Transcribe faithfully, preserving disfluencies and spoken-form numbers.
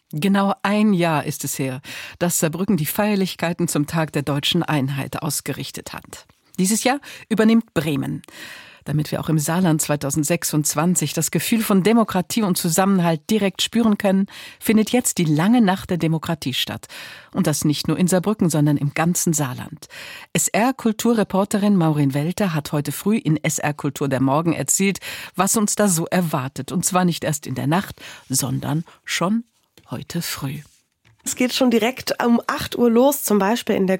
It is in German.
Genau ein Jahr ist es her, dass Saarbrücken die Feierlichkeiten zum Tag der deutschen Einheit ausgerichtet hat. Dieses Jahr übernimmt Bremen. Damit wir auch im Saarland zweitausendsechsundzwanzig das Gefühl von Demokratie und Zusammenhalt direkt spüren können, findet jetzt die lange Nacht der Demokratie statt. Und das nicht nur in Saarbrücken, sondern im ganzen Saarland. S R-Kulturreporterin Maureen Welter hat heute früh in S R Kultur der Morgen erzählt, was uns da so erwartet. Und zwar nicht erst in der Nacht, sondern schon heute früh. Es geht schon direkt um acht Uhr los, zum Beispiel in der